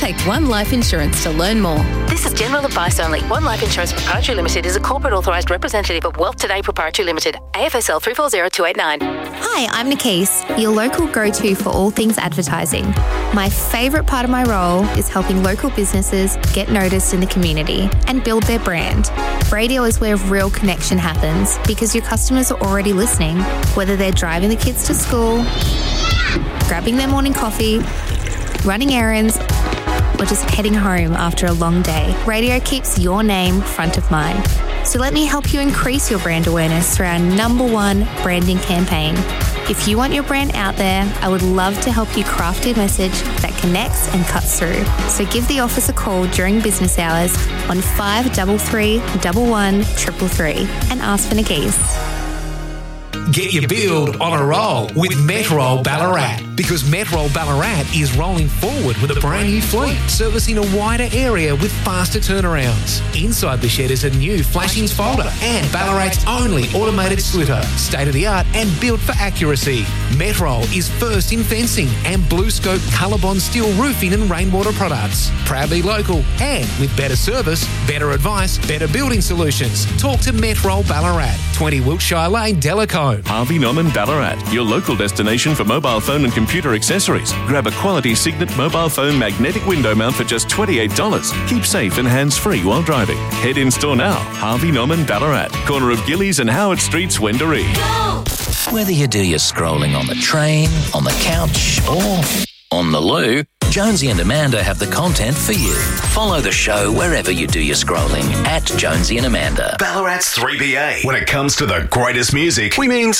Contact One Life Insurance to learn more. This is general advice only. One Life Insurance Proprietary Limited is a corporate authorised representative of Wealth Today Proprietary Limited, AFSL 340289. Hi, I'm Nikise, your local go-to for all things advertising. My favourite part of my role is helping local businesses get noticed in the community and build their brand. Radio is where real connection happens because your customers are already listening, whether they're driving the kids to school, grabbing their morning coffee, running errands, or just heading home after a long day. Radio keeps your name front of mind. So let me help you increase your brand awareness through our #1 branding campaign. If you want your brand out there, I would love to help you craft a message that connects and cuts through. So give the office a call during business hours on 533 11 333 and ask for Nikise. Get your build on a roll with Metrol Ballarat, because Metrol Ballarat is rolling forward with a brand new fleet, servicing a wider area with faster turnarounds. Inside the shed is a new flashings folder and Ballarat's only automated slitter, state-of-the-art and built for accuracy. Metrol is first in fencing and BlueScope Colorbond steel roofing and rainwater products. Proudly local and with better service, better advice, better building solutions. Talk to Metrol Ballarat, 20 Wiltshire Lane, Delacombe. Harvey Norman Ballarat, your local destination for mobile phone and computer accessories. Grab a quality Signet mobile phone magnetic window mount for just $28. Keep safe and hands-free while driving. Head in store now. Harvey Norman Ballarat, corner of Gillies and Howard Streets, Wendouree. Whether you do your scrolling on the train, on the couch, or on the loo, Jonesy and Amanda have the content for you. Follow the show wherever you do your scrolling at Jonesy and Amanda. Ballarat's 3BA. When it comes to the greatest music, we mean